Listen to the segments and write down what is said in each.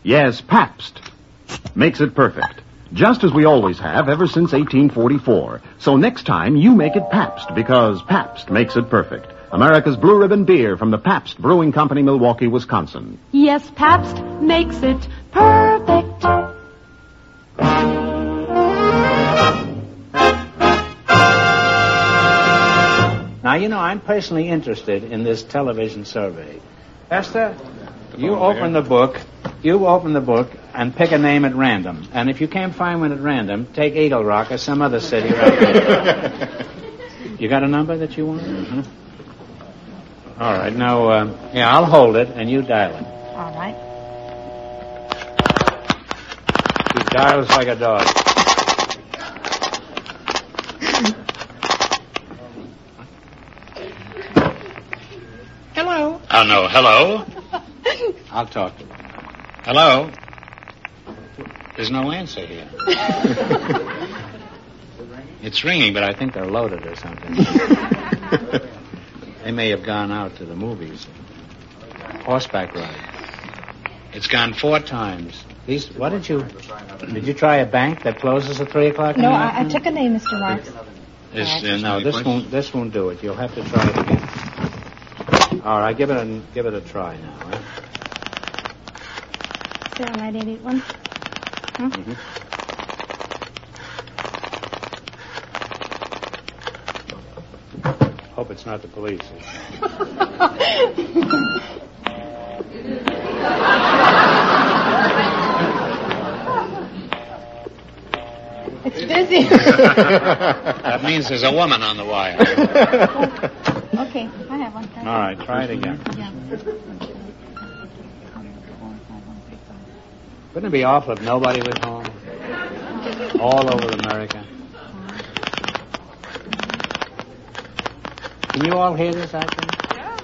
Yes, Pabst. Makes it perfect. Just as we always have ever since 1844. So next time, you make it Pabst, because Pabst makes it perfect. America's Blue Ribbon beer from the Pabst Brewing Company, Milwaukee, Wisconsin. Yes, Pabst makes it perfect. Now, you know, I'm personally interested in this television survey. Esther, you open the book and pick a name at random. And if you can't find one at random, take Eagle Rock or some other city right there. You got a number that you want? Mm-hmm. All right. Now, I'll hold it and you dial it. All right. He dials like a dog. Hello. Oh, no. Hello? I'll talk to him. Hello? There's no answer here. It's ringing, but I think they're loaded or something. They may have gone out to the movies. Horseback ride. It's gone 4 times. Did you try a bank that closes at 3 o'clock? No, I took a name, Mr. Marks. No, this won't do it. You'll have to try it again. All right, give it a try now. Right? 09881. Mm-hmm. Hope it's not the police. It's busy. That means there's a woman on the wire. Okay, I have one. All right, try it again. Yeah. Wouldn't it be awful if nobody was home? All over America. Can you all hear this, actually? Yeah.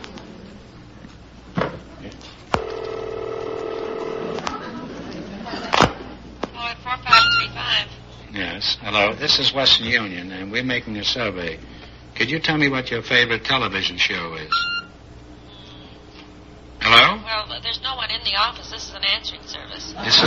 Floyd 4535. Yes. Hello. This is Western Union, and we're making a survey. Could you tell me what your favorite television show is? Hello? Well, there's no one in the office. This is an answering service. This is...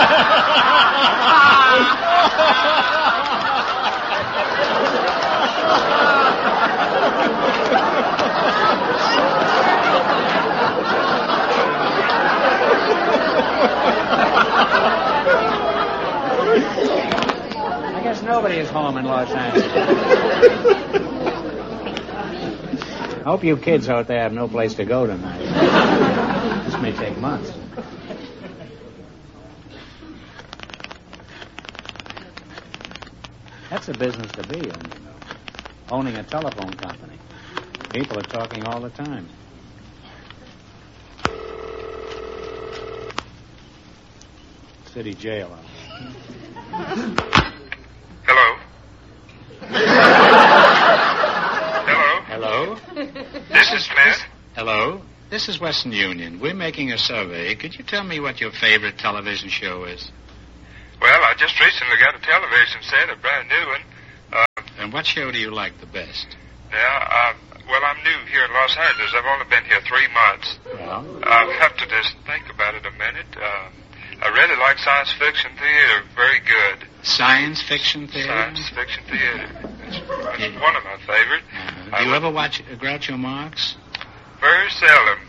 I guess nobody is home in Los Angeles. I hope you kids out there have no place to go tonight. This may take months. That's a business to be in, you know. Owning a telephone company. People are talking all the time. City jail. Hello? Hello? Hello? This is Smith. Hello? This is Western Union. We're making a survey. Could you tell me what your favorite television show is? Well, I just recently got a television set, a brand new one. And what show do you like the best? Well, I'm new here in Los Angeles. I've only been here 3 months. Well? I'll have to just think about it a minute. I really like science fiction theater. Very good. Science fiction theater? Science fiction theater. It's one of my favorite. Do you ever watch Groucho Marx? Very seldom.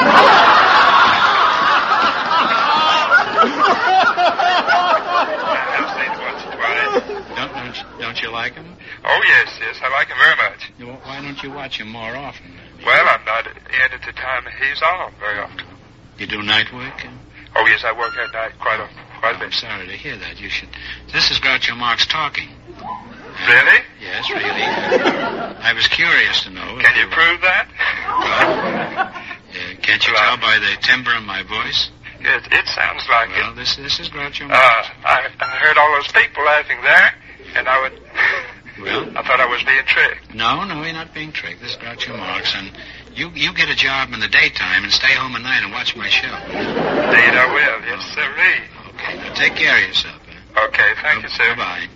I've seen it once or twice. Don't you like him? Oh, yes, I like him very much. Why don't you watch him more often? Well, I'm not in at the time he's on very often. You do night work? Oh, yes, I work at night quite a bit. I'm sorry to hear that. You should... This is Groucho Marx talking. Really? Yes, really. I was curious to know... Can you prove that? Can't you tell by the timbre of my voice? It sounds like it. Well, this is Groucho Marx. I heard all those people laughing there, and I thought I was being tricked. No, you're not being tricked. This is Groucho Marx, and you get a job in the daytime and stay home at night and watch my show. Indeed, I will. Yes, sirree. Okay, now take care of yourself. Okay, thank you, sir. Bye-bye.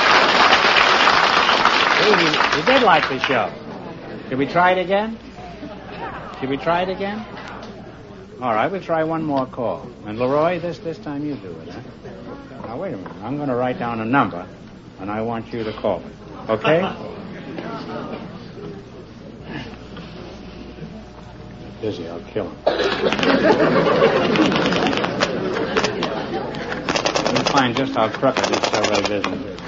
He did like the show. Should we try it again? Should we try it again? All right, we'll try one more call. And Leroy, this time you do it, huh? Now, wait a minute. I'm going to write down a number, and I want you to call it. Okay? Busy, I'll kill him. You'll find just how crooked this survey business is.